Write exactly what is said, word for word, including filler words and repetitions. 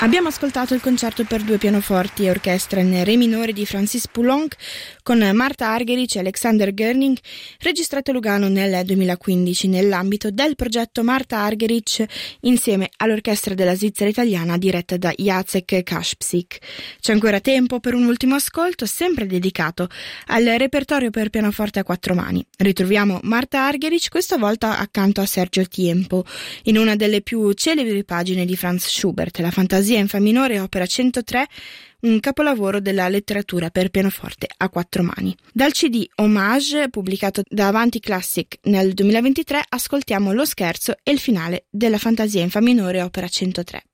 Abbiamo ascoltato il concerto per due pianoforti e orchestra in re minore di Francis Poulenc con Marta Argerich e Alexander Goerning, registrato a Lugano nel duemilaquindici nell'ambito del progetto Marta Argerich insieme all'orchestra della Svizzera italiana diretta da Jacek Kaspsik. C'è ancora tempo per un ultimo ascolto, sempre dedicato al repertorio per pianoforte a quattro mani. Ritroviamo Marta Argerich questa volta accanto a Sergio Tiempo in una delle più celebri pagine di Franz Schubert, la Fantasia in Fa minore, opera centotré, un capolavoro della letteratura per pianoforte a quattro mani. Dal C D Hommage, pubblicato da Avanti Classic nel duemilaventitré, ascoltiamo lo scherzo e il finale della Fantasia in Fa minore, opera centotré.